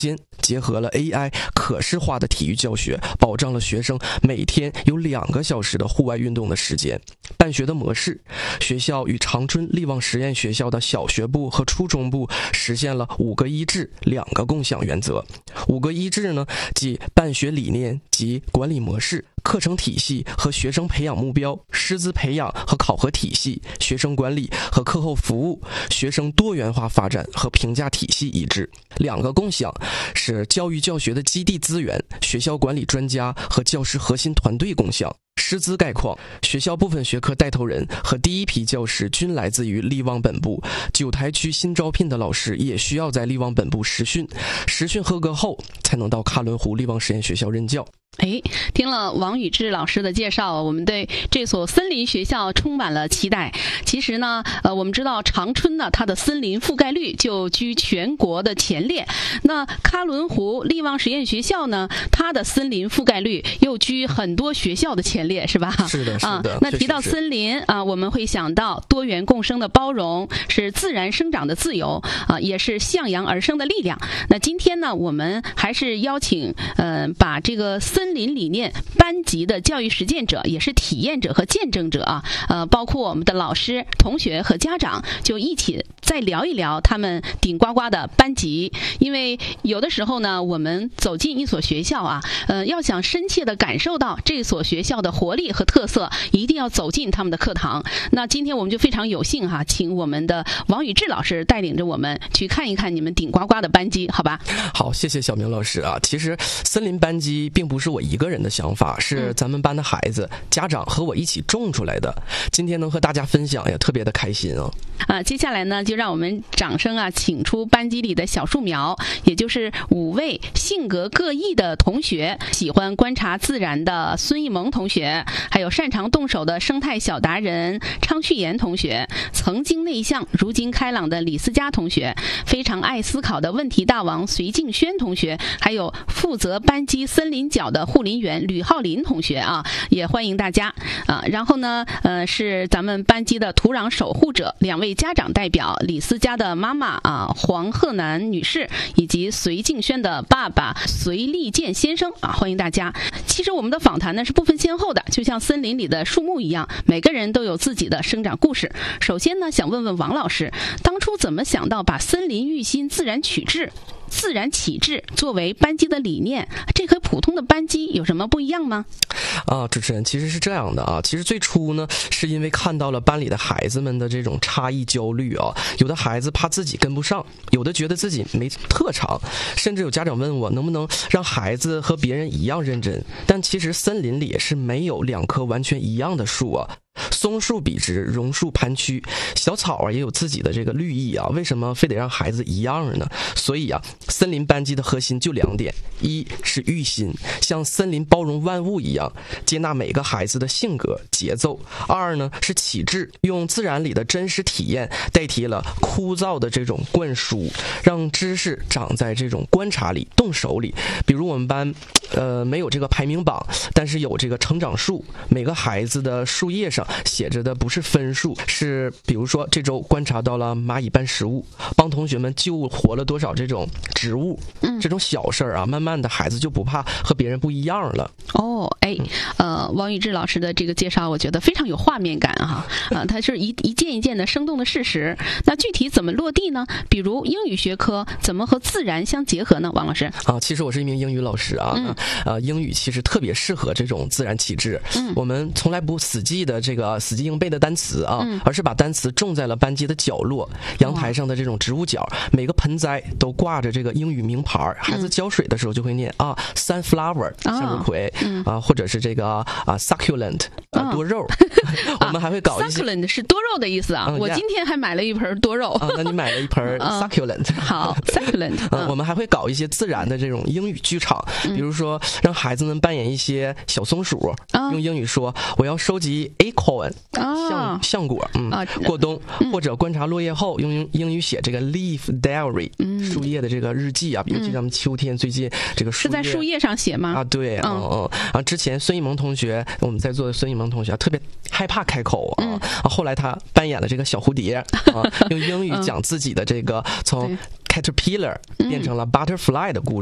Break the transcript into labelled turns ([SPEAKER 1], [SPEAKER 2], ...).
[SPEAKER 1] 结合了 AI 可视化的体育教学，保障了学生每天有2个小时的户外运动的时间。办学的模式，学校与长春力旺实验学校的小学部和初中部实现了5个一致2个共享原则。5个一致呢，即办学理念及管理模式、课程体系和学生培养目标、师资培养和考核体系、学生管理和课后服务、学生多元化发展和评价体系一致。2个共享是教育教学的基地资源、学校管理专家和教师核心团队共享。师资概况，学校部分学科带头人和第一批教师均来自于力旺本部，9台区新招聘的老师也需要在力旺本部实训，实训合格后才能到喀伦湖力旺实验学校任教。
[SPEAKER 2] 听了王宇志老师的介绍，我们对这所森林学校充满了期待。其实呢，我们知道长春呢，它的森林覆盖率就居全国的前列。那喀伦湖力旺实验学校呢，它的森林覆盖率又居很多学校的前列，是吧？
[SPEAKER 1] 是的，是的。
[SPEAKER 2] 那提到森林啊，我们会想到多元共生的包容，是自然生长的自由啊，也是向阳而生的力量。那今天呢，我们还是邀请把这个森林理念班级的教育实践者，也是体验者和见证者啊，包括我们的老师、同学和家长，就一起再聊一聊他们顶呱呱的班级。因为有的时候呢，我们走进一所学校啊，要想深切的感受到这所学校的活力和特色，一定要走进他们的课堂。那今天我们就非常有幸请我们的王宇志老师带领着我们去看一看你们顶呱呱的班级，好吧？
[SPEAKER 1] 好，谢谢小明老师啊。其实森林班级并不是我一个人的想法，是咱们班的孩子、家长和我一起种出来的。今天能和大家分享也特别的开心
[SPEAKER 2] 接下来呢，就让我们掌声请出班级里的小树苗，也就是5位性格各异的同学，喜欢观察自然的孙艺萌同学，还有擅长动手的生态小达人昌旭岩同学，曾经内向如今开朗的李思佳同学，非常爱思考的问题大王隋静轩同学，还有负责班级森林角的护林员吕浩林同学也欢迎大家然后呢是咱们班级的土壤守护者2位家长代表，李思佳的妈妈黄鹤南女士，以及隋静轩的爸爸隋立健先生欢迎大家。其实我们的访谈呢是不分先后的，就像森林里的树木一样，每个人都有自己的生长故事。首先呢，想问问王老师，当初怎么想到把森林育心、自然启智作为班级的理念？这和普通的班级有什么不一样吗？
[SPEAKER 1] 主持人，其实是这样的其实最初呢，是因为看到了班里的孩子们的这种差异焦虑有的孩子怕自己跟不上，有的觉得自己没特长，甚至有家长问我能不能让孩子和别人一样认真。但其实森林里是没有2棵完全一样的树松树笔直，榕树盘曲，小草也有自己的这个绿意为什么非得让孩子一样呢？所以森林班级的核心就2点：一是育心，像森林包容万物一样，接纳每个孩子的性格节奏；二呢是启智，用自然里的真实体验代替了枯燥的这种灌输，让知识长在这种观察里、动手里。比如我们班没有这个排名榜，但是有这个成长树，每个孩子的树叶上写着的不是分数，是比如说这周观察到了蚂蚁搬食物，帮同学们救活了多少这种植物，这种小事慢慢的孩子就不怕和别人不一样了。
[SPEAKER 2] 王宇志老师的这个介绍我觉得非常有画面感它是一件一件的生动的事实。那具体怎么落地呢？比如英语学科怎么和自然相结合呢？王老师
[SPEAKER 1] 其实我是一名英语老师英语其实特别适合这种自然启智。我们从来不死记硬背的单词而是把单词种在了班级的角落，阳台上的这种植物角，每个盆栽都挂着这个英语名牌，孩子浇水的时候就会念sunflower 向日葵或者是这个succulent 多肉。我们还会搞一些
[SPEAKER 2] succulent 是多肉的意思我今天还买了一盆多肉
[SPEAKER 1] 那你买了一盆 succulent
[SPEAKER 2] 好 succulent
[SPEAKER 1] 我们还会搞一些自然的这种英语剧场，比如说让孩子们扮演一些小松鼠用英语说我要收集 acorn 橡果过冬，或者观察落叶后用英语写这个 leaf diary 树叶的这个日记比如咱们秋天最近这个树叶
[SPEAKER 2] 是在树叶上写吗？
[SPEAKER 1] 对之前孙艺萌同学，我们在座的孙艺萌同学特别害怕开口后来他扮演了这个小蝴蝶用英语讲自己的这个从 caterpillar 变成了 butterfly 的故事。